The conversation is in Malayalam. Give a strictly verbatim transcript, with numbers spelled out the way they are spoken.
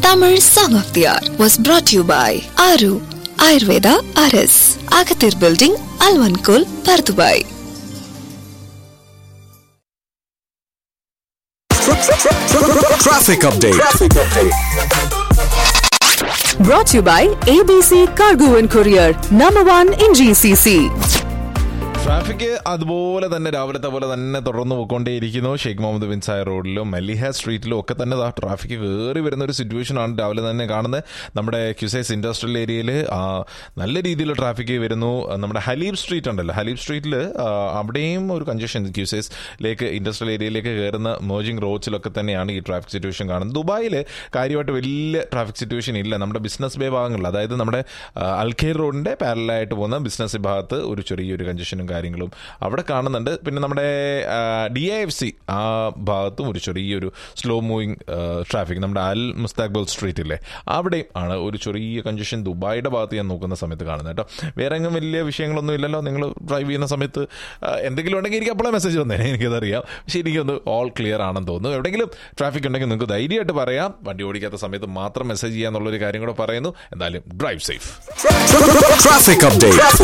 Tamil Song of the Hour was brought to you by Aru Ayurveda R S, Agathir Building, Alvankul, Pardubai. Traffic update. Traffic update. Brought to you by A B C Cargo and Courier, number one in G C C. Traffic അതുപോലെ തന്നെ രാവിലത്തെ പോലെ തന്നെ തുടർന്ന് പോയിക്കൊണ്ടേയിരിക്കുന്നു. ഷെയ്ഖ് മുഹമ്മദ് ബിൻ സായർ റോഡിലും മലിഹ സ്ട്രീറ്റിലും ഒക്കെ തന്നെ ട്രാഫിക് കയറി വരുന്ന ഒരു സിറ്റുവേഷനാണ് രാവിലെ തന്നെ കാണുന്നത്. നമ്മുടെ ക്യുസൈസ് ഇൻഡസ്ട്രിയൽ ഏരിയയിൽ നല്ല രീതിയിൽ ട്രാഫിക് വരുന്നു. നമ്മുടെ ഹലീബ് സ്ട്രീറ്റ് ഉണ്ടല്ലോ, ഹലീബ് സ്ട്രീറ്റിൽ അവിടെയും ഒരു കൺജഷൻ ക്യുസൈസിലേക്ക് ഇൻഡസ്ട്രിയൽ ഏരിയയിലേക്ക് കയറുന്ന മേർജിംഗ് റോഡ്സിലൊക്കെ തന്നെയാണ് ഈ ട്രാഫിക് സിറ്റുവേഷൻ കാണുന്നത്. ദുബായിൽ കാര്യമായിട്ട് വലിയ ട്രാഫിക് സിറ്റുവേഷൻ ഇല്ല. നമ്മുടെ ബിസിനസ് ബേ ഭാഗങ്ങളിൽ, അതായത് നമ്മുടെ അൽഖൈർ റോഡിൻ്റെ പാരലായിട്ട് പോകുന്ന ബിസിനസ് ഭാഗത്ത് ഒരു ചെറിയൊരു കൺജഷനും കാര്യങ്ങളും അവിടെ കാണുന്നുണ്ട്. പിന്നെ നമ്മുടെ ഡി ഐ എഫ് സി ആ ഭാഗത്തും ഒരു ചെറിയൊരു സ്ലോ മൂവിങ് ട്രാഫിക്, നമ്മുടെ അൽ മുസ്താഖ്ബൽ സ്ട്രീറ്റില്ലേ അവിടെയും ആണ് ഒരു ചെറിയ കൺജഷൻ ദുബായിയുടെ ഭാഗത്ത് ഞാൻ നോക്കുന്ന സമയത്ത് കാണുന്നത് കേട്ടോ. വേറെ എങ്ങും വലിയ വിഷയങ്ങളൊന്നും ഇല്ലല്ലോ. നിങ്ങൾ ഡ്രൈവ് ചെയ്യുന്ന സമയത്ത് എന്തെങ്കിലും ഉണ്ടെങ്കിൽ എനിക്ക് അപ്പോഴേ മെസ്സേജ് വന്നേനെ, എനിക്കതറിയാം. പക്ഷേ എനിക്കൊന്ന് ഓൾ ക്ലിയർ ആണെന്ന് തോന്നുന്നു. എവിടെയെങ്കിലും ട്രാഫിക് ഉണ്ടെങ്കിൽ നിങ്ങൾക്ക് ധൈര്യമായിട്ട് പറയാം. വണ്ടി ഓടിക്കാത്ത സമയത്ത് മാത്രം മെസ്സേജ് ചെയ്യാന്നുള്ളൊരു കാര്യം കൂടെ പറയുന്നു. എന്തായാലും ഡ്രൈവ് സേഫ്. Traffic update.